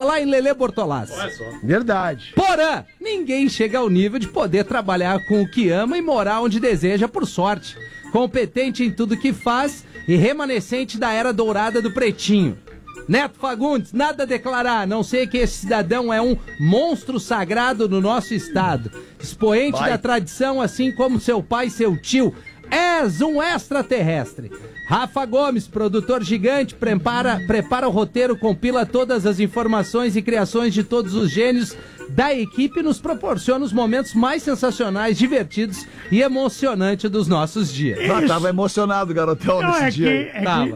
lá em Lelê Bortolassi. Verdade. Porã, ninguém chega ao nível de poder trabalhar com o que ama e morar onde deseja por sorte. Competente em tudo que faz e remanescente da era dourada do Pretinho. Neto Fagundes, nada a declarar, não sei que esse cidadão é um monstro sagrado no nosso estado. Expoente da tradição, assim como seu pai e seu tio. És um extraterrestre. Rafa Gomes, produtor gigante, prepara o roteiro, compila todas as informações e criações de todos os gênios da equipe e nos proporciona os momentos mais sensacionais, divertidos e emocionantes dos nossos dias. Tava emocionado o garotão nesse dia.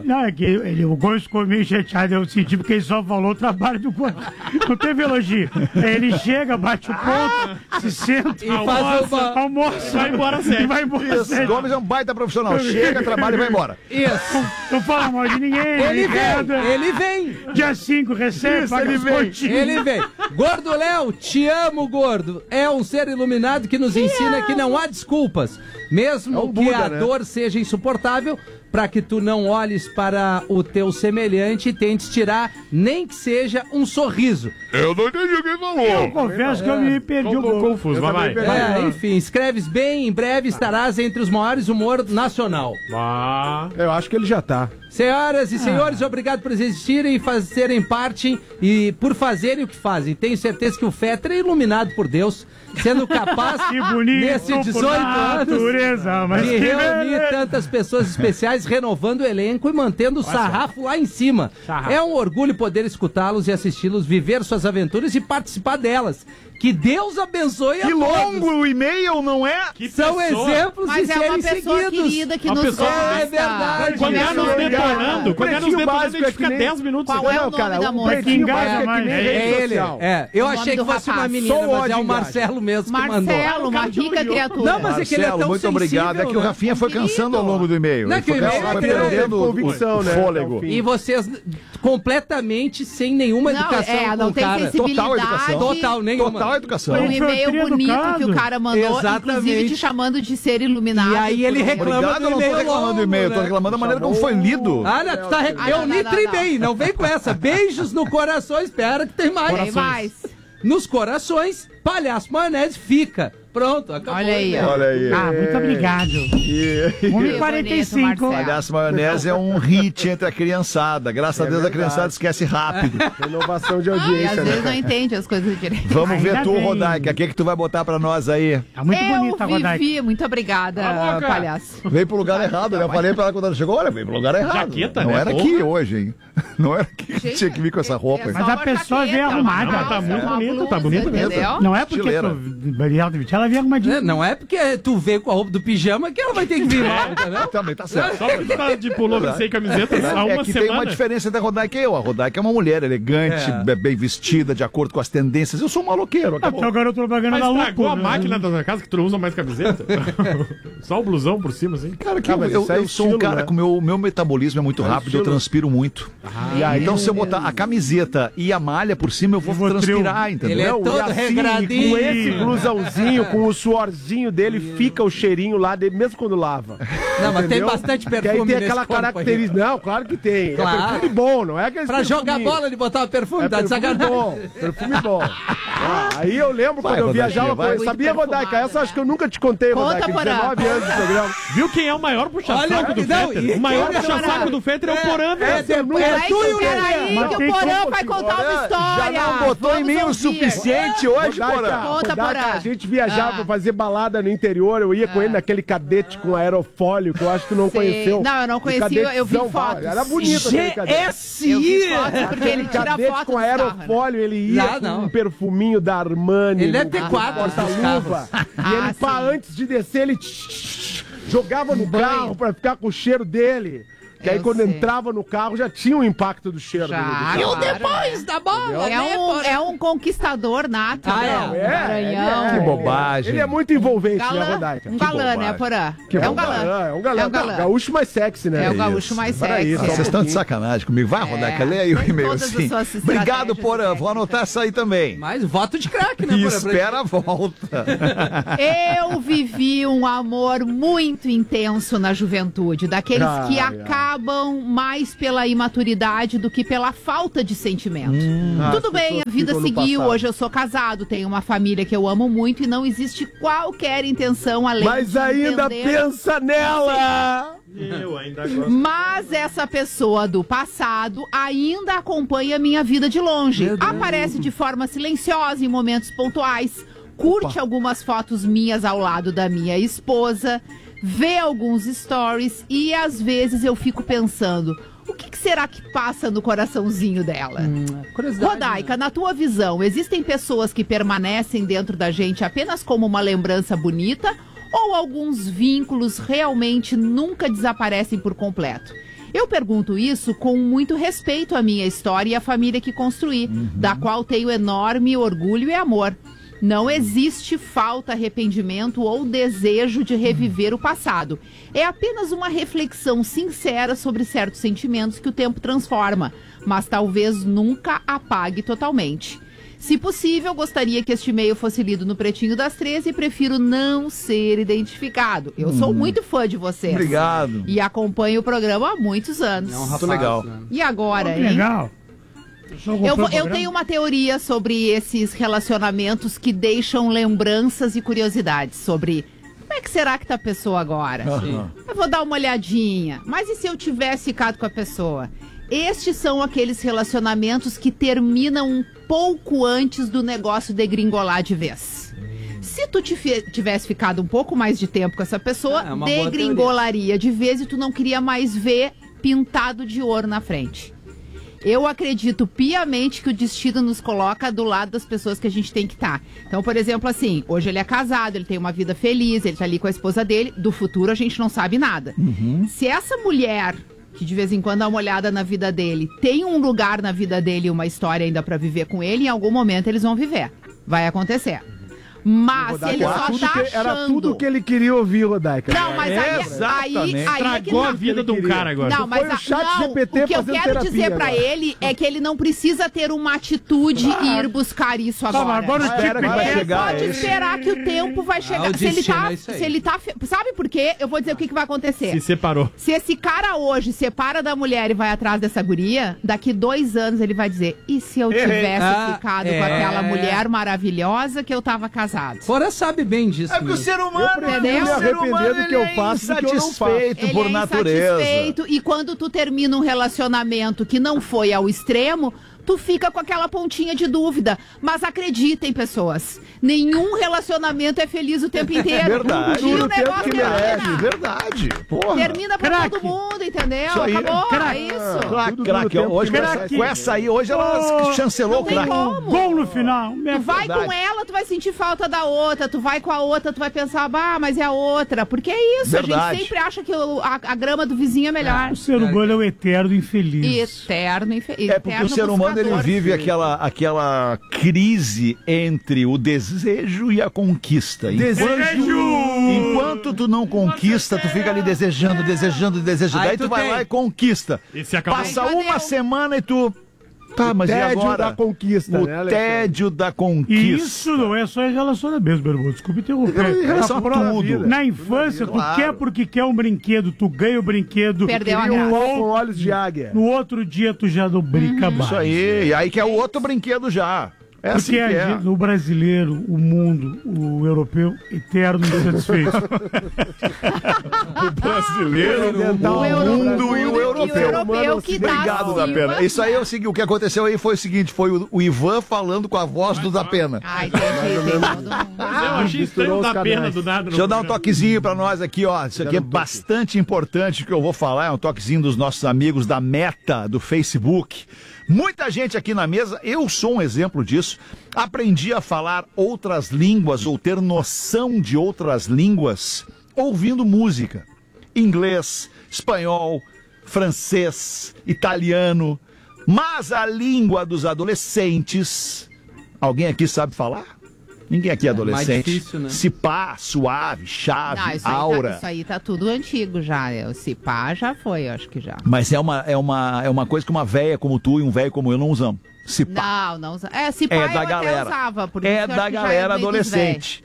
O Gomes ficou meio chateado, eu senti, porque ele só falou o trabalho do Gomes. Não teve elogio. Ele chega, bate o ponto, se senta, e faz almoça, vai embora e vai embora. Isso, Gomes é um baita profissional. Chega, trabalha e vai embora. Isso. Não fala mal de ninguém. Ele vem. Dia 5 recebe, paga os pontinhos. Ele vem. Gordo Léo, te amo, gordo. É um ser iluminado que nos ensina que não há desculpas. Mesmo que a dor seja insuportável, para que tu não olhes para o teu semelhante e tentes tirar nem que seja um sorriso. Eu não entendi o que ele falou. Eu confesso que eu me perdi um pouco. Confuso, vai. Enfim, escreves bem, em breve estarás entre os maiores humor nacional. Eu acho que ele já tá. Senhoras e senhores, obrigado por existirem e fazerem parte e por fazerem o que fazem. Tenho certeza que o Fetter é iluminado por Deus, sendo capaz, nesses 18 anos, de reunir tantas pessoas especiais, renovando o elenco e mantendo o sarrafo lá em cima. É um orgulho poder escutá-los e assisti-los viver suas aventuras e participar delas. Que Deus abençoe a todos. Que longo o e-mail, não é? São exemplos de serem seguidos. Mas é uma pessoa querida que nos gosta. É verdade. Quando é nos detonando, a gente fica 10 minutos. Qual é o nome da moça? É ele. Eu achei que fosse uma menina, mas é o Marcelo mesmo que mandou. Marcelo, uma rica criatura. Não, mas é que ele é tão muito obrigado. É que o Rafinha foi cansando ao longo do e-mail. Não, que o e-mail foi perdendo convicção, o fôlego. E vocês completamente sem nenhuma educação não com o cara. Total educação. Total, nenhuma. Total educação. Um e-mail bonito que o cara mandou, inclusive te chamando de ser iluminado. E aí ele reclama Obrigado, do eu não tô reclamando do e-mail, tô reclamando da maneira como foi lido. Tu tá eu li bem, não vem com essa. Beijos no coração, espera que tem mais. Tem mais. Nos corações, Palhaço Maionese fica. Pronto, acabou. Olha aí. Muito obrigado. 1h45. Palhaço Maionese é um hit entre a criançada. Graças a Deus a criançada esquece rápido. Inovação de E audiência. às vezes não entende as coisas direito. Vamos ver tu, Rodaica. O que tu vai botar pra nós aí? É muito bonita a Rodaica. Vivi, muito obrigada, palhaço. Veio pro lugar errado, né? Eu falei pra ela quando ela chegou, olha, veio pro lugar errado. Jaqueta, não né? era aqui hoje, hein? Não era aqui que tinha que vir com essa roupa. Mas a pessoa veio arrumada. Tá muito bonita, tá bonita mesmo. Não é porque ela veio arrumadinha. Não é porque tu veio com a roupa do pijama que ela vai ter que vir lá, entendeu? Também tá certo. Só porque tá de pullover sem camiseta há uma que semana. tem uma diferença entre a Rodaica e eu. A Rodaica é uma mulher elegante, bem vestida, de acordo com as tendências. Eu sou um maloqueiro. Porque o garoto propaganda Mas da Lupo. estragou a máquina da tua casa que tu não usa mais camiseta? Só o blusão por cima, assim? Cara, que eu sou um cara com o meu metabolismo é muito rápido, eu transpiro muito. Então se eu botar a camiseta e a malha por cima, eu vou transpirar, entendeu? Ele é todo regradinho. Com esse blusãozinho, com o suorzinho dele, fica o cheirinho lá dele, mesmo quando lava. Não, mas tem bastante perfume. Que aí tem nesse aquela corpo aí. característica. Não, claro que tem. Claro. É perfume bom, não é aquele Pra jogar bola de botar o perfume, tá de perfume sacanagem. bom. Perfume bom. Aí eu lembro quando eu viajava. Sabia, Rodaica? Essa acho que eu nunca te contei, Rodaica. 19 anos de programa. Viu quem é o maior puxa-saco do Fetter? O maior puxa-saco do Fetter é o Porã, velho. Peraí, que o Porã vai contar uma história. Já não botou em mim o suficiente hoje, Porã? Conta, Porã. A gente viajava pra fazer balada no interior, eu ia com ele naquele cadete com aerofólio, que eu acho que tu não conheceu. Não, eu não conhecia, eu vi fotos. Era bonito aquele cadete. Eu vi fotos, porque ele tira cadete foto com aerofólio, ele ia com um perfuminho da Armani. Ele deve ter 4 porta-luva. E ele, antes de descer, ele jogava no carro pra ficar com o cheiro dele. Que aí quando entrava no carro já tinha um impacto do cheiro dele. E o depois da bola, é um conquistador nato. Maranhão. Que bobagem. Ele é muito envolvente, né, Rodaica? Um galã, né, Porã? É um galã. É um galã. Gaúcho mais sexy, né? É o gaúcho mais sexy. Vocês estão de sacanagem comigo. Vai, Rodaica, lê aí o e-mail assim. Obrigado, Porã. Vou anotar essa aí também. Mas voto de craque, né, E Porã? espera a volta. Eu vivi um amor muito intenso na juventude, daqueles que acabam acabam mais pela imaturidade do que pela falta de sentimento. Tudo bem, a vida seguiu, hoje eu sou casado, tenho uma família que eu amo muito e não existe qualquer intenção além Mas ainda pensa nela! Eu ainda gosto. Mas essa pessoa do passado ainda acompanha minha vida de longe. Aparece de forma silenciosa em momentos pontuais, curte algumas fotos minhas ao lado da minha esposa, vê alguns stories e às vezes eu fico pensando, o que será que passa no coraçãozinho dela? Rodaica, na tua visão, existem pessoas que permanecem dentro da gente apenas como uma lembrança bonita ou alguns vínculos realmente nunca desaparecem por completo? Eu pergunto isso com muito respeito à minha história e à família que construí, da qual tenho enorme orgulho e amor. Não existe falta, arrependimento ou desejo de reviver o passado. É apenas uma reflexão sincera sobre certos sentimentos que o tempo transforma, mas talvez nunca apague totalmente. Se possível, gostaria que este e-mail fosse lido no Pretinho das 13 e prefiro não ser identificado. Eu sou muito fã de vocês. Obrigado. E acompanho o programa há muitos anos. É um rapaz, muito legal. né? E agora, hein? Legal. Eu tenho uma teoria sobre esses relacionamentos que deixam lembranças e curiosidades sobre como é que será que tá a pessoa agora? Eu vou dar uma olhadinha. Mas e se eu tivesse ficado com a pessoa? Estes são aqueles relacionamentos que terminam um pouco antes do negócio degringolar de vez. Se tu tivesse ficado um pouco mais de tempo com essa pessoa, degringolaria de vez e tu não queria mais ver pintado de ouro na frente. Eu acredito piamente que o destino nos coloca do lado das pessoas que a gente tem que estar. Então, por exemplo, assim, hoje ele é casado, ele tem uma vida feliz, ele tá ali com a esposa dele, do futuro a gente não sabe nada. Se essa mulher, que de vez em quando dá uma olhada na vida dele, tem um lugar na vida dele, uma história ainda pra viver com ele, em algum momento eles vão viver. Vai acontecer. Mas se ele só tá achando... Era tudo que ele queria ouvir, Rodaica. Não, mas aí Estragou a vida de um cara agora. Não, mas o chat GPT o que eu quero dizer pra agora. ele é que ele não precisa ter uma atitude e ir buscar isso agora. Agora o Ele pode esperar que o tempo vai chegar. Se ele tá... Sabe por quê? Eu vou dizer o que vai acontecer. Se separou. Se esse cara hoje separa da mulher e vai atrás dessa guria, daqui 2 anos ele vai dizer, e se eu tivesse ficado com aquela mulher maravilhosa que eu tava casado? Fora sabe bem disso. É porque o ser humano, Entendeu? Me arrepender do que eu faço e do que eu não faço. insatisfeito por natureza. Insatisfeito, e quando tu termina um relacionamento que não foi ao extremo, tu fica com aquela pontinha de dúvida. Mas acreditem, pessoas, nenhum relacionamento é feliz o tempo inteiro. Verdade. Um dia o negócio termina. Verdade. Porra. Termina pra todo mundo, entendeu? Isso aí. Acabou, é isso. Craque. Hoje com essa aí, hoje ela chancelou o Não tem craque. como. Gol no final. Tu vai com ela, tu vai sentir falta da outra. Tu vai com a outra, tu vai pensar, mas é a outra. Porque é isso, Verdade. a gente sempre acha que a grama do vizinho é melhor. O ser humano é o eterno infeliz. Eterno infeliz. É porque o ser humano ele vive aquela crise entre o desejo e a conquista. Enquanto tu não conquista, tu fica ali desejando. Daí tu vai lá e conquista. Passa uma semana e tu... Tá, mas e agora? Da conquista, o né, tédio da conquista. Isso não é só em relacionamento, meu irmão. Desculpa interromper. Relação a tudo. Na infância, tu quer porque quer um brinquedo, tu ganha o brinquedo. Perdeu a E um graça. com olhos de águia. No outro dia, tu já não brinca mais. Isso aí. E aí que é o outro brinquedo já. É assim Porque que é. o brasileiro, o mundo, o europeu, eterno insatisfeito. O brasileiro, o mundo e o europeu. Que dá Obrigado, acima. Dapena. Isso aí é o seguinte, o que aconteceu aí foi o seguinte, foi o Ivan falando com a voz do Dapena. Ai, entendi. Eu achei estranho da pena do nada. Deixa eu dar um toquezinho pra nós aqui, ó. Isso aqui é bastante importante que eu vou falar, é um toquezinho dos nossos amigos da Meta, do Facebook. Muita gente aqui na mesa, eu sou um exemplo disso, aprendi a falar outras línguas ou ter noção de outras línguas ouvindo música. Inglês, espanhol, francês, italiano. Mas a língua dos adolescentes, alguém aqui sabe falar? Ninguém aqui é adolescente. mais difícil, né? Cipá, suave, chave, Não, aura. Isso aí tá tudo antigo já. O Cipá já foi, acho que já. Mas é uma coisa que uma véia como tu e um velho como eu não usamos. Cipá. Não usa. Cipá É eu da até galera. usava. Por É isso que eu da acho que já galera meio dos adolescente.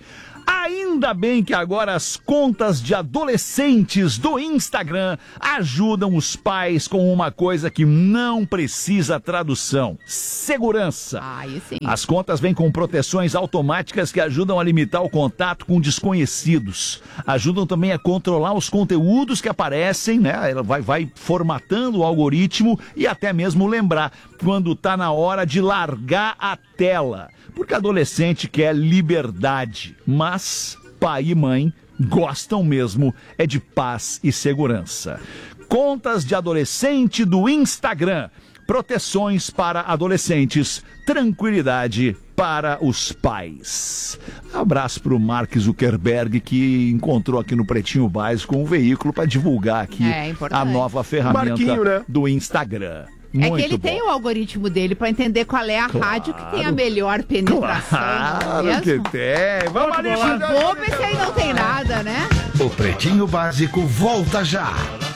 Ainda bem que agora as contas de adolescentes do Instagram ajudam os pais com uma coisa que não precisa tradução: segurança. Aí sim. As contas vêm com proteções automáticas que ajudam a limitar o contato com desconhecidos. Ajudam também a controlar os conteúdos que aparecem, né? Ela vai formatando o algoritmo e até mesmo lembrar quando tá na hora de largar a tela. Porque adolescente quer liberdade, mas pai e mãe gostam mesmo é de paz e segurança. Contas de adolescente do Instagram. Proteções para adolescentes, tranquilidade para os pais. Abraço para o Mark Zuckerberg, que encontrou aqui no Pretinho Básico um veículo para divulgar aqui a nova ferramenta né? do Instagram. É que ele tem o algoritmo dele pra entender qual é a rádio que tem a melhor penetração. Claro não é que mesmo? tem. Vamos ali, Bobo, esse aí não tem nada, né? O Pretinho Básico volta já.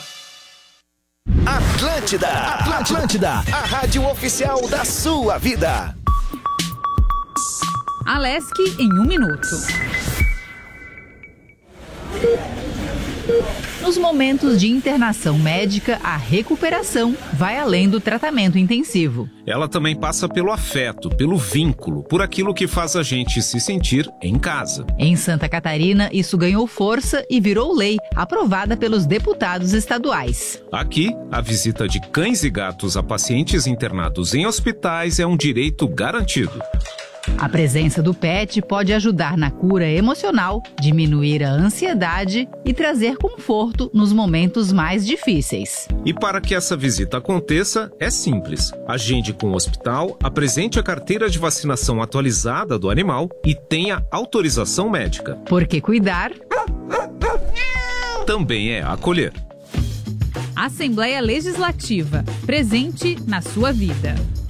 Atlântida, a rádio oficial da sua vida. Alesc em 1 minuto. Nos momentos de internação médica, a recuperação vai além do tratamento intensivo. Ela também passa pelo afeto, pelo vínculo, por aquilo que faz a gente se sentir em casa. Em Santa Catarina, isso ganhou força e virou lei, aprovada pelos deputados estaduais. Aqui, a visita de cães e gatos a pacientes internados em hospitais é um direito garantido. A presença do pet pode ajudar na cura emocional, diminuir a ansiedade e trazer conforto nos momentos mais difíceis. E para que essa visita aconteça, é simples. Agende com o hospital, apresente a carteira de vacinação atualizada do animal e tenha autorização médica. Porque cuidar também é acolher. Assembleia Legislativa. Presente na sua vida.